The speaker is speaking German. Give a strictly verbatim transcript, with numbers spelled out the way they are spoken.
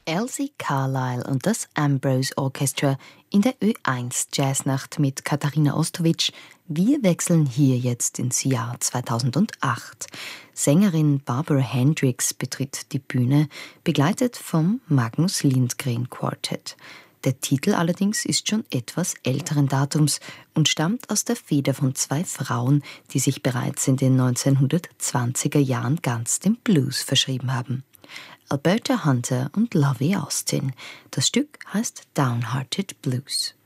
Elsie Carlyle und das Ambrose Orchestra in der Ö eins Jazznacht mit Katharina Ostowitsch. Wir wechseln hier jetzt ins Jahr zweitausendacht. Sängerin Barbara Hendricks betritt die Bühne, begleitet vom Magnus Lindgren Quartet. Der Titel allerdings ist schon etwas älteren Datums und stammt aus der Feder von zwei Frauen, die sich bereits in den neunzehnhundertzwanziger Jahren ganz dem Blues verschrieben haben. Alberta Hunter und Lovie Austin. Das Stück heißt Downhearted Blues.